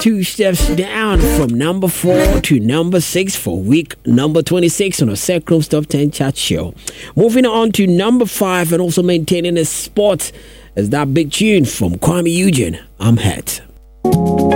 2 steps down from number 4 to number 6 for week number 26 on the Secrom's Top 10 Chart Show. Moving on to number 5 and also maintaining a spot is that big tune from Kwame Eugene, I'm Hurt.